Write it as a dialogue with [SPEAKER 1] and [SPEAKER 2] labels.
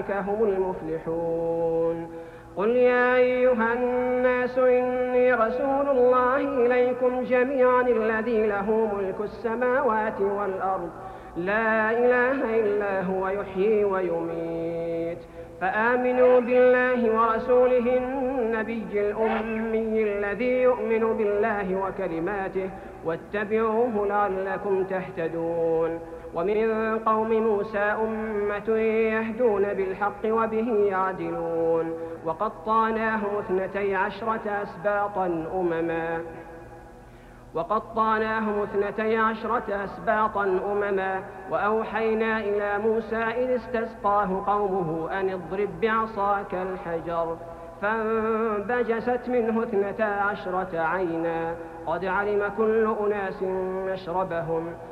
[SPEAKER 1] أولئك هم المفلحون. قل يا أيها الناس إني رسول الله إليكم جميعا الذي له ملك السماوات والأرض لا إله إلا هو يحيي ويميت، فآمنوا بالله ورسوله النبي الأمي الذي يؤمن بالله وكلماته واتبعوه لعلكم تهتدون. ومن قوم موسى أمة يهدون بالحق وبه يعدلون. وقطعناهم 12 أسباطا أمما وأوحينا إلى موسى إذ استسقاه قومه أن اضرب بعصاك الحجر فانبجست منه 12 عينا قد علم كل أناس مشربهم